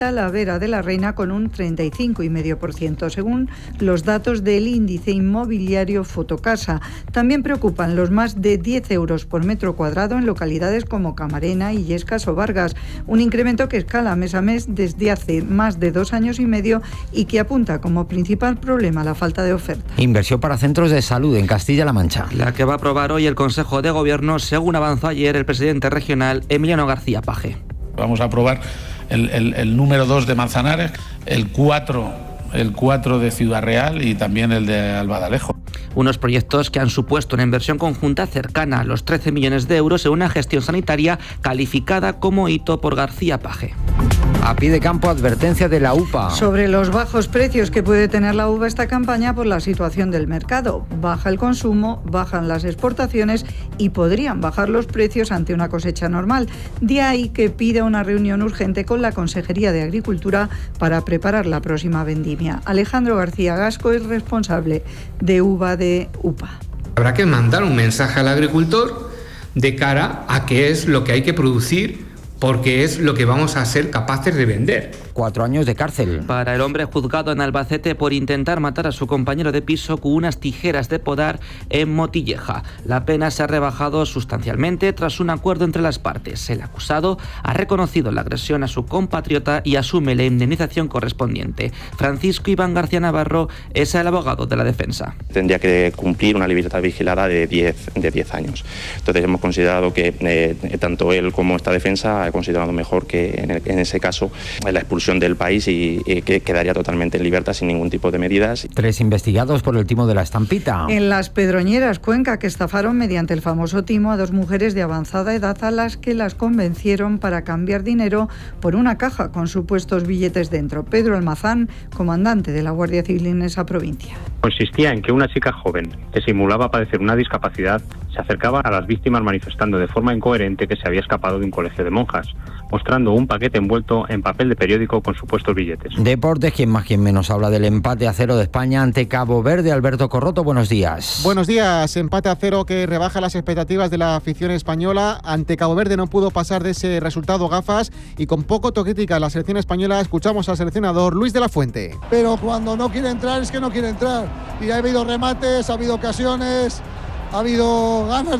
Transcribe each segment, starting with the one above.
Talavera de la Reina con un 35,5%, según los datos del índice inmobiliario Fotocasa. También preocupan los más de 10 euros por metro cuadrado en localidades como Camarena, Illescas o Vargas, un incremento que escala mes a mes desde hace más de 2 años y medio y que apunta como principal problema la falta de oferta. Inversión para centros de salud en Castilla-La Mancha. La que va a aprobar hoy el Consejo de Gobierno, según avanzó ayer el presidente regional Emiliano García Paje. Vamos a aprobar el número 2 de Manzanares, el 4 de Ciudad Real y también el de Albadalejo. Unos proyectos que han supuesto una inversión conjunta cercana a los 13 millones de euros en una gestión sanitaria calificada como hito por García Paje. A pie de campo, advertencia de la UPA. Sobre los bajos precios que puede tener la uva esta campaña por la situación del mercado. Baja el consumo, bajan las exportaciones y podrían bajar los precios ante una cosecha normal. De ahí que pide una reunión urgente con la Consejería de Agricultura para preparar la próxima vendimia. Alejandro García Gasco es responsable de uva de UPA. Habrá que mandar un mensaje al agricultor de cara a qué es lo que hay que producir, porque es lo que vamos a ser capaces de vender. 4 años de cárcel. Para el hombre juzgado en Albacete por intentar matar a su compañero de piso con unas tijeras de podar en Motilleja. La pena se ha rebajado sustancialmente tras un acuerdo entre las partes. El acusado ha reconocido la agresión a su compatriota y asume la indemnización correspondiente. Francisco Iván García Navarro es el abogado de la defensa. Tendría que cumplir una libertad vigilada de 10 años. Entonces hemos considerado que tanto él como esta defensa ha considerado mejor que en ese caso la expulsión del país y que quedaría totalmente en libertad sin ningún tipo de medidas. 3 investigados por el timo de la estampita. En Las Pedroñeras, Cuenca, que estafaron mediante el famoso timo a 2 mujeres de avanzada edad a las que las convencieron para cambiar dinero por una caja con supuestos billetes dentro. Pedro Almazán, comandante de la Guardia Civil en esa provincia. Consistía en que una chica joven que simulaba padecer una discapacidad se acercaba a las víctimas manifestando de forma incoherente que se había escapado de un colegio de monjas, mostrando un paquete envuelto en papel de periódico con supuestos billetes. Deportes, quien más quien menos habla del empate a 0 de España ante Cabo Verde. Alberto Corroto, buenos días. Buenos días. Empate a 0 que rebaja las expectativas de la afición española. Ante Cabo Verde no pudo pasar de ese resultado gafas y con poco autocrítica la selección española. Escuchamos al seleccionador Luis de la Fuente. Pero cuando no quiere entrar es que no quiere entrar. Y ha habido remates, ha habido ocasiones, ha habido ganas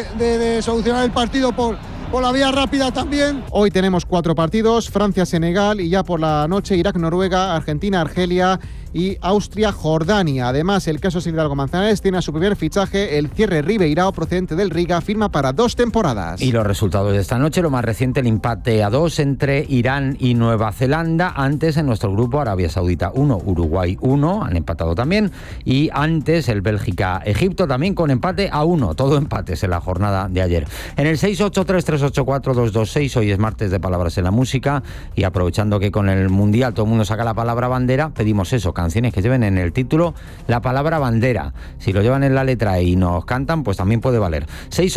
de solucionar el partido por la vía rápida también. Hoy tenemos 4 partidos: Francia-Senegal y ya por la noche Irak-Noruega, Argentina-Argelia y Austria-Jordania. Además, el caso Hidalgo Manzanares tiene a su primer fichaje el Cierre Ribeirao, procedente del Riga, firma para 2 temporadas. Y los resultados de esta noche, lo más reciente, el empate a 2 entre Irán y Nueva Zelanda. Antes, en nuestro grupo, Arabia Saudita 1, Uruguay 1, han empatado también. Y antes, el Bélgica-Egipto también con empate a 1, todo empates en la jornada de ayer. En el 683384226, hoy es martes de Palabras en la Música, y aprovechando que con el Mundial todo el mundo saca la palabra bandera, pedimos eso, canciones que lleven en el título la palabra bandera. Si lo llevan en la letra y nos cantan, pues también puede valer.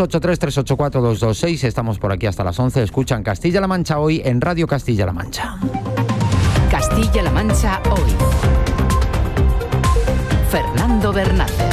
683384226, estamos por aquí hasta las 11. Escuchan Castilla-La Mancha hoy en Radio Castilla-La Mancha. Castilla-La Mancha hoy. Fernando Bernández.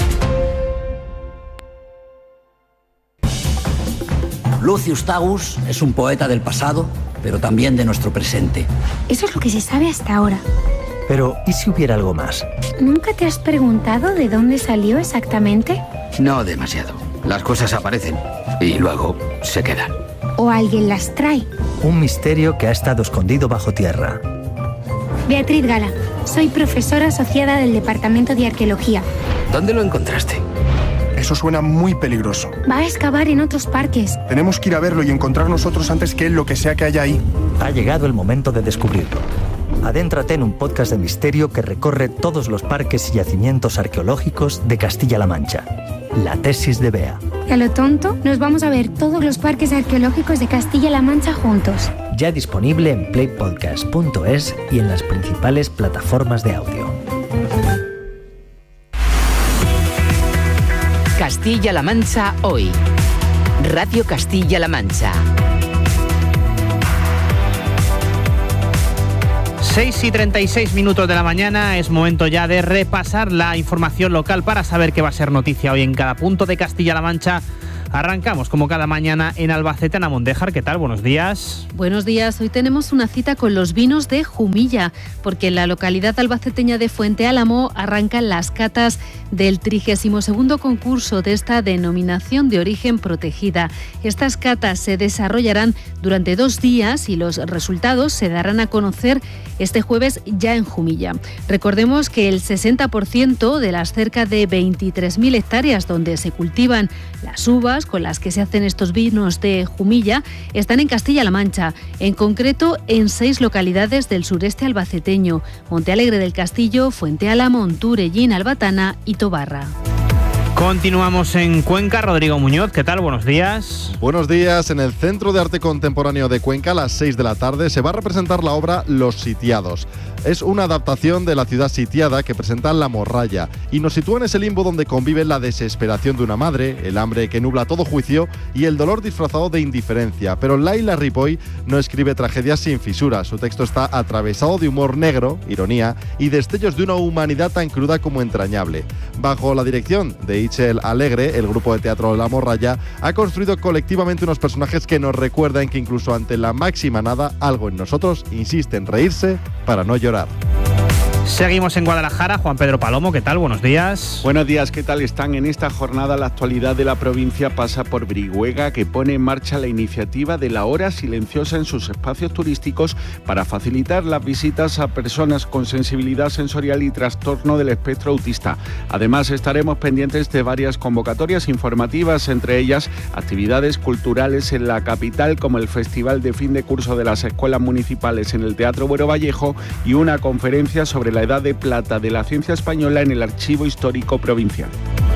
Lucius Tagus es un poeta del pasado, pero también de nuestro presente. Eso es lo que se sabe hasta ahora. Pero, ¿y si hubiera algo más? ¿Nunca te has preguntado de dónde salió exactamente? No demasiado. Las cosas aparecen y luego se quedan. ¿O alguien las trae? Un misterio que ha estado escondido bajo tierra. Beatriz Gala, soy profesora asociada del Departamento de Arqueología. ¿Dónde lo encontraste? Eso suena muy peligroso. Va a excavar en otros parques. Tenemos que ir a verlo y encontrar nosotros antes que él lo que sea que haya ahí. Ha llegado el momento de descubrirlo. Adéntrate en un podcast de misterio que recorre todos los parques y yacimientos arqueológicos de Castilla-La Mancha. La tesis de Bea. Y a lo tonto, nos vamos a ver todos los parques arqueológicos de Castilla-La Mancha juntos. Ya disponible en playpodcast.es y en las principales plataformas de audio. Castilla-La Mancha hoy. Radio Castilla-La Mancha. 6:36 de la mañana, es momento ya de repasar la información local para saber qué va a ser noticia hoy en cada punto de Castilla-La Mancha Arrancamos como cada mañana en Albacete, Ana Mondejar. ¿Qué tal? Buenos días. Buenos días. Hoy tenemos una cita con los vinos de Jumilla, porque en la localidad albaceteña de Fuente Álamo arrancan las catas del 32º concurso de esta denominación de origen protegida. Estas catas se desarrollarán durante 2 días y los resultados se darán a conocer este jueves ya en Jumilla. Recordemos que el 60% de las cerca de 23.000 hectáreas donde se cultivan las uvas con las que se hacen estos vinos de Jumilla están en Castilla-La Mancha, en concreto en 6 localidades del sureste albaceteño: Montealegre del Castillo, Fuente Álamo, Turellín, Albatana y Tobarra. Continuamos en Cuenca. Rodrigo Muñoz, ¿qué tal? Buenos días. Buenos días. En el Centro de Arte Contemporáneo de Cuenca, a las 6 de la tarde, se va a representar la obra Los Sitiados. Es una adaptación de La ciudad sitiada que presenta La Morralla y nos sitúa en ese limbo donde conviven la desesperación de una madre, el hambre que nubla todo juicio y el dolor disfrazado de indiferencia. Pero Laila Ripoll no escribe tragedias sin fisuras. Su texto está atravesado de humor negro, ironía y destellos de una humanidad tan cruda como entrañable. Bajo la dirección de Ichel Alegre, el grupo de teatro La Morralla ha construido colectivamente unos personajes que nos recuerdan que incluso ante la máxima nada, algo en nosotros insiste en reírse para no llorar. Seguimos en Guadalajara. Juan Pedro Palomo, ¿qué tal? Buenos días. Buenos días, ¿qué tal están? En esta jornada la actualidad de la provincia pasa por Brihuega, que pone en marcha la iniciativa de la hora silenciosa en sus espacios turísticos para facilitar las visitas a personas con sensibilidad sensorial y trastorno del espectro autista. Además, estaremos pendientes de varias convocatorias informativas, entre ellas actividades culturales en la capital, como el Festival de Fin de Curso de las Escuelas Municipales en el Teatro Buero Vallejo y una conferencia sobre la Edad de Plata de la Ciencia Española en el Archivo Histórico Provincial.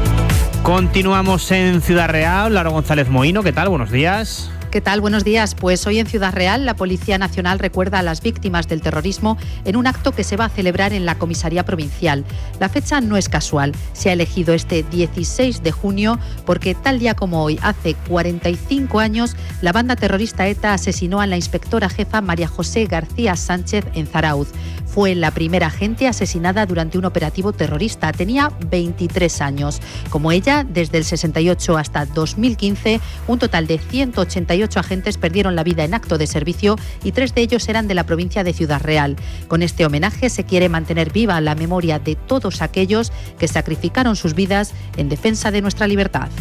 Continuamos en Ciudad Real. Laura González Mohino, ¿qué tal? Buenos días. ¿Qué tal? Buenos días. Pues hoy en Ciudad Real la Policía Nacional recuerda a las víctimas del terrorismo en un acto que se va a celebrar en la Comisaría Provincial. La fecha no es casual. Se ha elegido este 16 de junio porque tal día como hoy, hace 45 años, la banda terrorista ETA asesinó a la inspectora jefa María José García Sánchez en Zarauz. Fue la primera agente asesinada durante un operativo terrorista. Tenía 23 años. Como ella, desde el 68 hasta 2015, un total de 188 agentes perdieron la vida en acto de servicio y 3 de ellos eran de la provincia de Ciudad Real. Con este homenaje se quiere mantener viva la memoria de todos aquellos que sacrificaron sus vidas en defensa de nuestra libertad.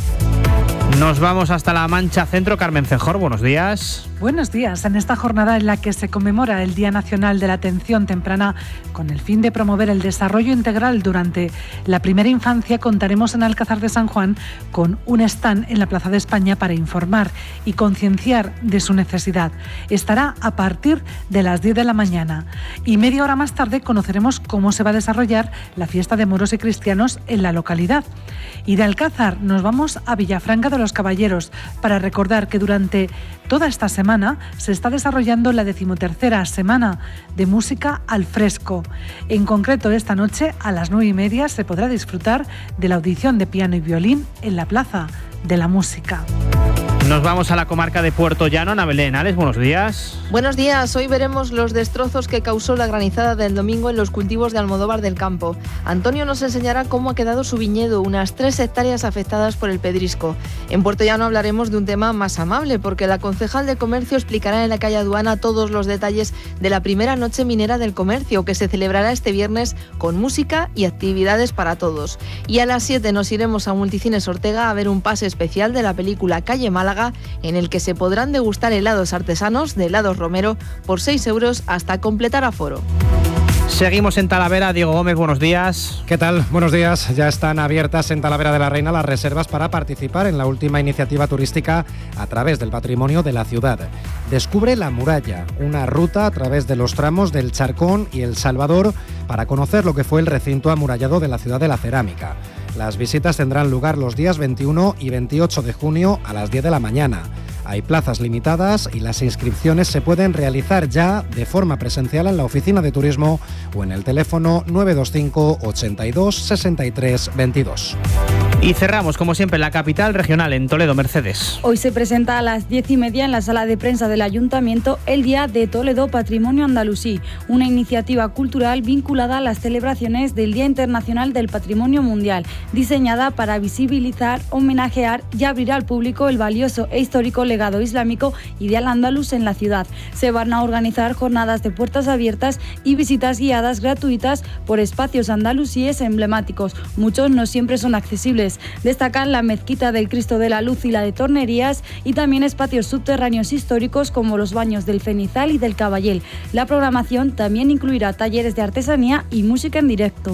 Nos vamos hasta La Mancha Centro. Carmen Cejor, buenos días. Buenos días. En esta jornada en la que se conmemora el Día Nacional de la Atención Temprana con el fin de promover el desarrollo integral durante la primera infancia, contaremos en Alcázar de San Juan con un stand en la Plaza de España para informar y concienciar de su necesidad. Estará a partir de las 10 de la mañana y media hora más tarde conoceremos cómo se va a desarrollar la fiesta de moros y cristianos en la localidad. Y de Alcázar nos vamos a Villafranca de los Caballeros para recordar que durante toda esta semana se está desarrollando la 13ª Semana de Música al Fresco. En concreto, esta noche a las 9:30 se podrá disfrutar de la audición de piano y violín en la Plaza de la Música. Nos vamos a la comarca de Puerto Llano. Ana Belén Ales, buenos días. Buenos días. Hoy veremos los destrozos que causó la granizada del domingo en los cultivos de Almodóvar del Campo. Antonio nos enseñará cómo ha quedado su viñedo, unas 3 hectáreas afectadas por el pedrisco. En Puerto Llano hablaremos de un tema más amable, porque la concejal de Comercio explicará en la calle Aduana todos los detalles de la primera noche minera del comercio, que se celebrará este viernes con música y actividades para todos. Y a las 7 nos iremos a Multicines Ortega a ver un pase especial de la película Calle Málaga, en el que se podrán degustar helados artesanos de Helados Romero por 6 euros hasta completar aforo. Seguimos en Talavera. Diego Gómez, buenos días. ¿Qué tal? Buenos días. Ya están abiertas en Talavera de la Reina las reservas para participar en la última iniciativa turística a través del patrimonio de la ciudad. Descubre la muralla, una ruta a través de los tramos del Charcón y El Salvador para conocer lo que fue el recinto amurallado de la ciudad de la cerámica. Las visitas tendrán lugar los días 21 y 28 de junio a las 10 de la mañana. Hay plazas limitadas y las inscripciones se pueden realizar ya de forma presencial en la oficina de turismo o en el teléfono 925 82 63 22. Y cerramos, como siempre, en la capital regional, en Toledo. Mercedes. Hoy se presenta a las 10:30 en la sala de prensa del Ayuntamiento el Día de Toledo Patrimonio Andalusí, una iniciativa cultural vinculada a las celebraciones del Día Internacional del Patrimonio Mundial, diseñada para visibilizar, homenajear y abrir al público el valioso e histórico legado islámico y de al-Ándalus en la ciudad. Se van a organizar jornadas de puertas abiertas y visitas guiadas gratuitas por espacios andalusíes emblemáticos. Muchos no siempre son accesibles. Destacan la Mezquita del Cristo de la Luz y la de Tornerías, y también espacios subterráneos históricos como los baños del Fenizal y del Caballel. La programación también incluirá talleres de artesanía y música en directo.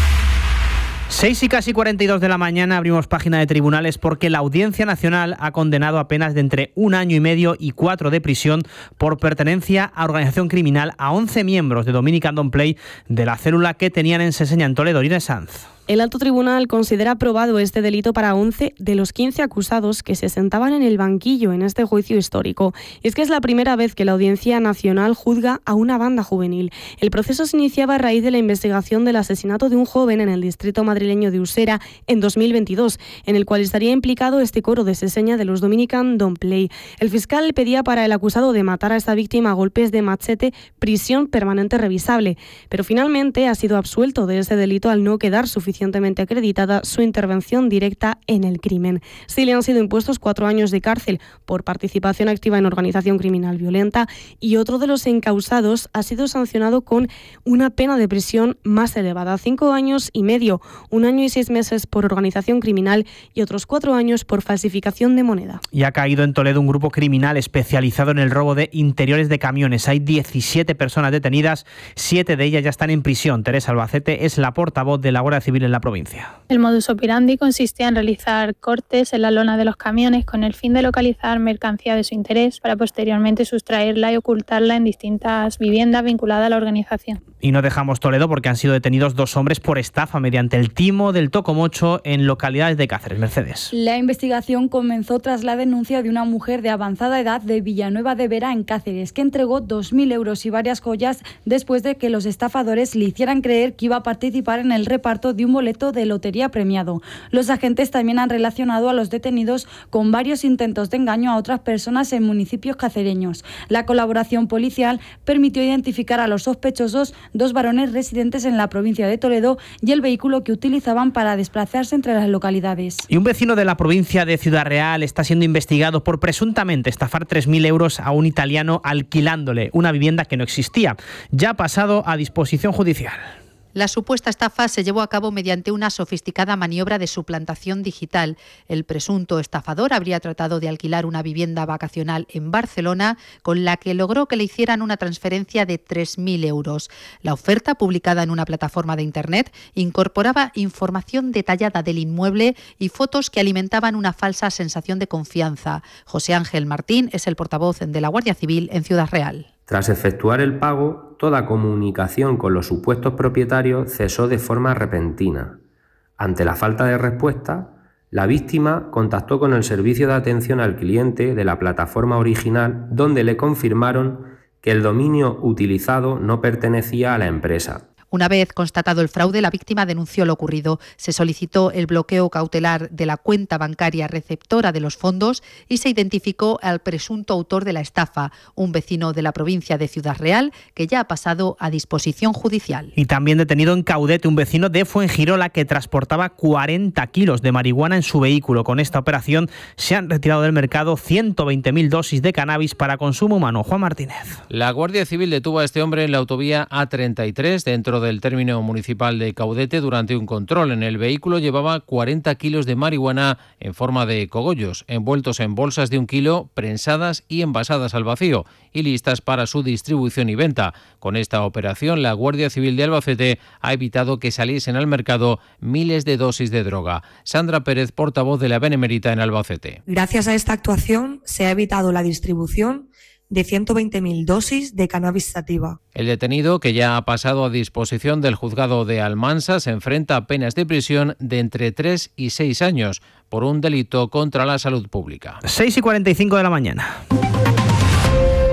6 y casi 42 de la mañana abrimos página de tribunales porque la Audiencia Nacional ha condenado a penas de entre 1 año y medio y 4 de prisión por pertenencia a organización criminal a 11 miembros de Dominican Don't Play, de la célula que tenían en Seseña, en Toledo. Irene Sanz. El alto tribunal considera aprobado este delito para 11 de los 15 acusados que se sentaban en el banquillo en este juicio histórico. Y es que es la primera vez que la Audiencia Nacional juzga a una banda juvenil. El proceso se iniciaba a raíz de la investigación del asesinato de un joven en el distrito madrileño de Usera en 2022, en el cual estaría implicado este coro de Seseña de los Dominican Don't Play. El fiscal pedía para el acusado de matar a esta víctima a golpes de machete prisión permanente revisable, pero finalmente ha sido absuelto de este delito al no quedar suficientemente acreditada su intervención directa en el crimen. Sí le han sido impuestos 4 años de cárcel por participación activa en organización criminal violenta, y otro de los encausados ha sido sancionado con una pena de prisión más elevada, 5 años y medio, 1 año y 6 meses por organización criminal y otros 4 años por falsificación de moneda. Y ha caído en Toledo un grupo criminal especializado en el robo de interiores de camiones. Hay 17 personas detenidas, 7 de ellas ya están en prisión. Teresa Albacete es la portavoz de la Guardia Civil en la provincia. El modus operandi consistía en realizar cortes en la lona de los camiones con el fin de localizar mercancía de su interés para posteriormente sustraerla y ocultarla en distintas viviendas vinculadas a la organización. Y no dejamos Toledo porque han sido detenidos 2 hombres por estafa mediante el timo del Tocomocho en localidades de Cáceres. Mercedes. La investigación comenzó tras la denuncia de una mujer de avanzada edad de Villanueva de Vera, en Cáceres, que entregó 2.000 euros y varias joyas después de que los estafadores le hicieran creer que iba a participar en el reparto de un boleto de lotería premiado. Los agentes también han relacionado a los detenidos con varios intentos de engaño a otras personas en municipios cacereños. La colaboración policial permitió identificar a los sospechosos, 2 varones residentes en la provincia de Toledo, y el vehículo que utilizaban para desplazarse entre las localidades. Y un vecino de la provincia de Ciudad Real está siendo investigado por presuntamente estafar 3.000 euros a un italiano alquilándole una vivienda que no existía. Ya ha pasado a disposición judicial. La supuesta estafa se llevó a cabo mediante una sofisticada maniobra de suplantación digital. El presunto estafador habría tratado de alquilar una vivienda vacacional en Barcelona, con la que logró que le hicieran una transferencia de 3.000 euros. La oferta, publicada en una plataforma de Internet, incorporaba información detallada del inmueble y fotos que alimentaban una falsa sensación de confianza. José Ángel Martín es el portavoz de la Guardia Civil en Ciudad Real. Tras efectuar el pago, toda comunicación con los supuestos propietarios cesó de forma repentina. Ante la falta de respuesta, la víctima contactó con el servicio de atención al cliente de la plataforma original, donde le confirmaron que el dominio utilizado no pertenecía a la empresa. Una vez constatado el fraude, la víctima denunció lo ocurrido. Se solicitó el bloqueo cautelar de la cuenta bancaria receptora de los fondos y se identificó al presunto autor de la estafa, un vecino de la provincia de Ciudad Real, que ya ha pasado a disposición judicial. Y también detenido en Caudete un vecino de Fuengirola que transportaba 40 kilos de marihuana en su vehículo. Con esta operación se han retirado del mercado 120.000 dosis de cannabis para consumo humano. Juan Martínez. La Guardia Civil detuvo a este hombre en la autovía A33 dentro del término municipal de Caudete durante un control. En el vehículo llevaba 40 kilos de marihuana en forma de cogollos, envueltos en bolsas de 1 kilo, prensadas y envasadas al vacío y listas para su distribución y venta. Con esta operación, la Guardia Civil de Albacete ha evitado que saliesen al mercado miles de dosis de droga. Sandra Pérez, portavoz de la Benemérita en Albacete. Gracias a esta actuación se ha evitado la distribución de 120.000 dosis de cannabis sativa. El detenido, que ya ha pasado a disposición del juzgado de Almansa, se enfrenta a penas de prisión de entre 3 y 6 años por un delito contra la salud pública. 6 y 45 de la mañana.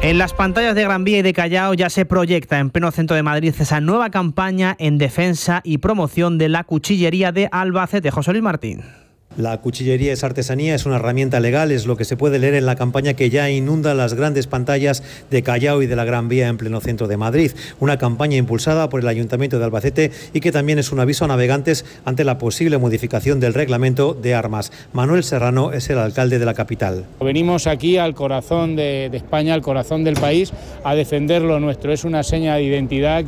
En las pantallas de Gran Vía y de Callao ya se proyecta en pleno centro de Madrid esa nueva campaña en defensa y promoción de la cuchillería de Albacete. José Luis Martín. La cuchillería es artesanía, es una herramienta legal, es lo que se puede leer en la campaña que ya inunda las grandes pantallas de Callao y de la Gran Vía en pleno centro de Madrid. Una campaña impulsada por el Ayuntamiento de Albacete y que también es un aviso a navegantes ante la posible modificación del reglamento de armas. Manuel Serrano es el alcalde de la capital. Venimos aquí al corazón de España, al corazón del país, a defender lo nuestro. Es una seña de identidad.